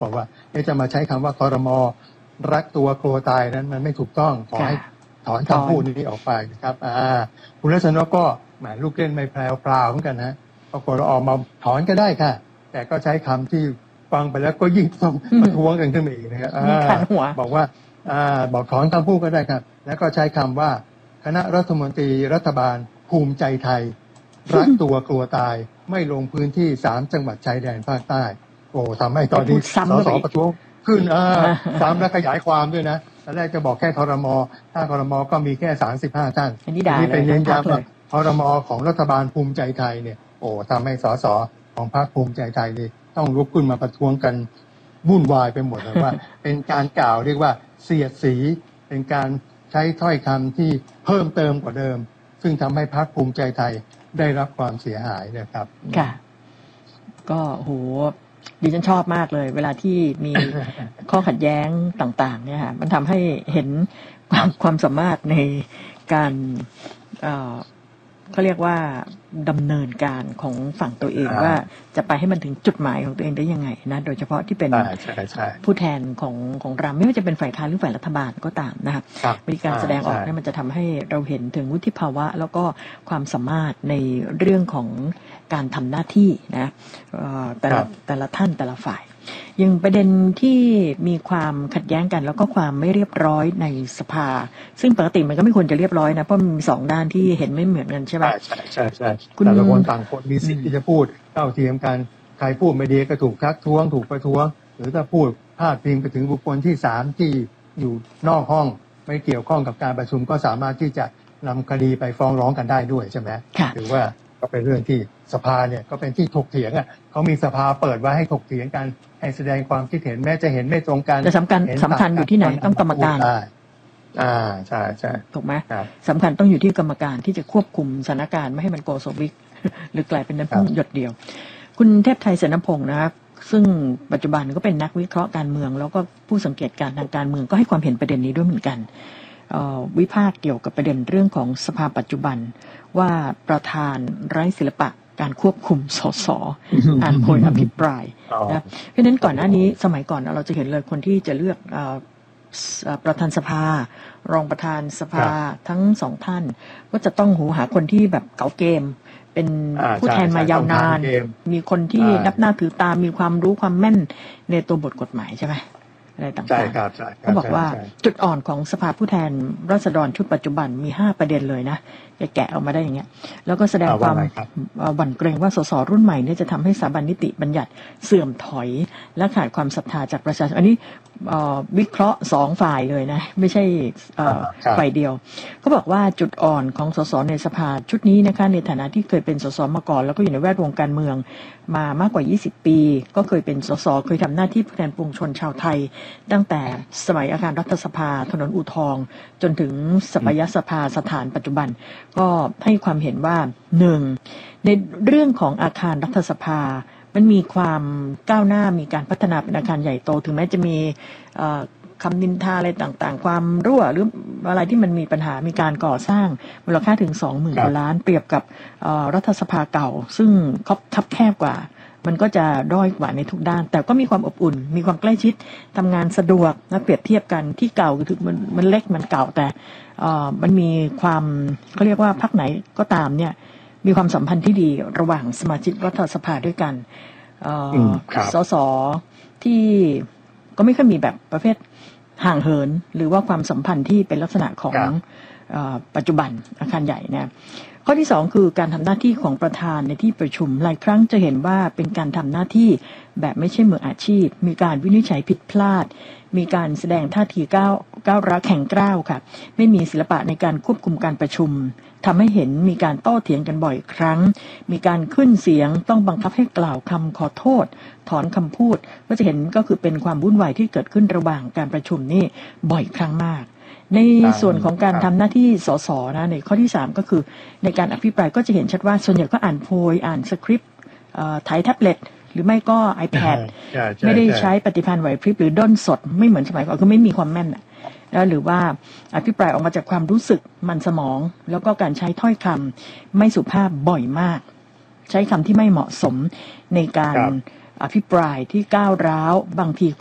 บอกว่าจะมาใช้คำว่าครม.รักตัวกลัวตายนั้นมันไม่ถูกต้องขอให้ถอนคำพูดนี้ออกไปนะครับคุณรัชนกก็แหมลูกเล่นไม่แพรวๆเหมือนกันนะปรากฏออกมาถอนก็ได้ค่ะแต่ก็ใช้คำที่ฟังไปแล้วก็ยิ่งต้องประท้วงกันขึ้นมาอีกนะครับบอกว่าบอกถอนคำพูดก็ได้ครับแล้วก็ใช้คำว่าคณะรัฐมนตรีรัฐบาลภูมิใจไทยรักตัวกลัวตายไม่ลงพื้นที่3จังหวัดชายแดนภาคใต้โอ้ทำให้ตอนนี้สสประท้วงขึ้นซ้ำและขยายความด้วยนะตอนแรกจะบอกแค่ครม.ถ้าครม.ก็มีแค่35ท่านนี่เป็นเน้นย้ำว่าครม.ของรัฐบาลภูมิใจไทยเนี่ยโอ้ทำให้สสของพรรคภูมิใจไทยนี่ต้องลุกขึ้นมาประท้วงกันวุ่นวายไปหมดเลยว่าเป็นการกล่าวเรียกว่าเสียดสีเป็นการใช้ถ้อยคำที่เพิ่มเติมกว่าเดิมซึ่งทำให้พรรคภูมิใจไทยได้รับความเสียหายนะครับค่ะก็โหดิฉันชอบมากเลยเวลาที่มีข้อขัดแย้งต่างๆเนี่ยค่ะมันทำให้เห็นความสามารถในการเขาเรียกว่าดำเนินการของฝั่งตัวเองว่าจะไปให้มันถึงจุดหมายของตัวเองได้ยังไงนะโดยเฉพาะที่เป็นผู้แทนของเราไม่ว่าจะเป็นฝ่ายค้านหรือฝ่ายรัฐบาลก็ตามนะครับวิธีการแสดงออกเนี่ยมันจะทำให้เราเห็นถึงวุฒิภาวะแล้วก็ความสามารถในเรื่องของการทำหน้าที่นะแต่ละท่านแต่ละฝ่ายยังประเด็นที่มีความขัดแย้งกันแล้วก็ความไม่เรียบร้อยในสภาซึ่งปกติมันก็ไม่ควรจะเรียบร้อยนะเพราะมีสองด้านที่เห็นไม่เหมือนกันใช่ไหมใช่แต่ละคนต่างคนมีสิทธิ์ที่จะพูดเท่าเทียมกันใครพูดไม่ดีก็ถูกทักท้วงถูกประท้วงหรือถ้าพูดพาดพิงไปถึงบุคคลที่3ที่อยู่นอกห้องไม่เกี่ยวข้องกับการประชุมก็สามารถที่จะนำคดีไปฟ้องร้องกันได้ด้วยใช่ไหมหรือว่าก็เป็นเรื่องที่สภาเนี่ยก็เป็นที่ถกเถียงเขามีสภาเปิดไว้ให้ถกเถียงกันให้แสดงความคิดเห็นแม้จะเห็นไม่ตรงกันแต่สำคัญอยู่ที่ไหนต้องกรรมการใช่ถูกไหมสำคัญต้องอยู่ที่กรรมการที่จะควบคุมสถานการณ์ไม่ให้มันโกโซวิกหรือกลายเป็นน้ำพึ่งหยดเดียวคุณเทพไทยเสนพงศ์นะครับซึ่งปัจจุบันก็เป็นนักวิเคราะห์การเมืองแล้วก็ผู้สังเกตการณ์ทางการเมืองก็ให้ความเห็นประเด็นนี้ด้วยเหมือนกันวิพากษ์เกี่ยวกับประเด็นเรื่องของสภาปัจจุบันว่าประธานไร้ศิลปะการควบคุมสสอ่านโพยอภิปรายนะเพราะฉะนั้นก่อนหน้านี้สมัยก่อนเราจะเห็นเลยคนที่จะเลือกประธานสภารองประธานสภาทั้งสองท่านก็จะต้องหาคนที่แบบเก๋าเกมเป็นผู้แทนมายาวนานมีคนที่นับหน้าถือตามีความรู้ความแม่นในตัวบทกฎหมายใช่ไหมอะไรต่างๆเขาบอกว่าจุดอ่อนของสภาผู้แทนราษฎรชุดปัจจุบันมี5ประเด็นเลยนะแกะออกมาได้อย่างเงี้ยแล้วก็แสดงความหวั่นเกรงว่าสสรุ่นใหม่เนี่ยจะทำให้สถาบันนิติบัญญัติเสื่อมถอยและขาดความศรัทธาจากประชาชนอันนี้วิเคราะห์2ฝ่ายเลยนะไม่ใช่ฝ่ายเดียวเขาบอกว่าจุดอ่อนของสสในสภาชุดนี้นะคะในฐานะที่เคยเป็นสสมาก่อนแล้วก็อยู่ในแวดวงการเมืองมามากกว่า20ปีก็เคยเป็นสสเคยทำหน้าที่ผู้แทนปวงชนชาวไทยตั้งแต่สมัยอาคารรัฐสภาถนนอู่ทองจนถึงสปยสภาสถานปัจจุบันก็ให้ความเห็นว่า1ในเรื่องของอาคารรัฐสภามันมีความก้าวหน้ามีการพัฒนาเป็นอาคารใหญ่โตถึงแม้จะมีคำนินทาอะไรต่างๆความรั่วหรืออะไรที่มันมีปัญหามีการก่อสร้างมูลค่าถึง 20,000 กว่าล้านเปรียบกับรัฐสภาเก่าซึ่งคับแคบกว่ามันก็จะด้อยกว่าในทุกด้านแต่ก็มีความอบอุ่นมีความใกล้ชิดทำงานสะดวกนะเปรียบเทียบกันที่เก่าคือมันเล็กมันเก่าแต่มันมีความเขาเรียกว่าพรรคไหนก็ตามเนี่ยมีความสัมพันธ์ที่ดีระหว่างสมาชิกรัฐสภาด้วยกันสสที่ก็ไม่ค่อยมีแบบประเภทห่างเหินหรือว่าความสัมพันธ์ที่เป็นลักษณะของปัจจุบันอาคารใหญ่นะข้อที่2คือการทำหน้าที่ของประธานในที่ประชุมหลายครั้งจะเห็นว่าเป็นการทำหน้าที่แบบไม่ใช่มืออาชีพมีการวินิจฉัยผิดพลาดมีการแสดงท่าทีก้าวร้าวแข็งกร้าวค่ะไม่มีศิลปะในการควบคุมการประชุมทำให้เห็นมีการโต้เถียงกันบ่อยครั้งมีการขึ้นเสียงต้องบังคับให้กล่าวคำขอโทษถอนคำพูดก็จะเห็นก็คือเป็นความวุ่นวายที่เกิดขึ้นระหว่างการประชุมนี่บ่อยครั้งมากในส่วนของการทำหน้าที่สสนะในข้อที่3ก็คือในการอภิปรายก็จะเห็นชัดว่าส่วนใหญ่ก็อ่านโพยอ่านสคริปต์ถ่ายแท็บเล็ตหรือไม่ก็ iPad ไม่ได้ใช้ปฏิภาณไหวพริบหรือด้นสดไม่เหมือนสมัยก่อนคือไม่มีความแม่นแล้วหรือว่าอภิปรายออกมาจากความรู้สึกมันสมองแล้วก็การใช้ถ้อยคำไม่สุภาพบ่อยมากใช้คำที่ไม่เหมาะสมในการอภิปรายที่ก้าวร้าวบางที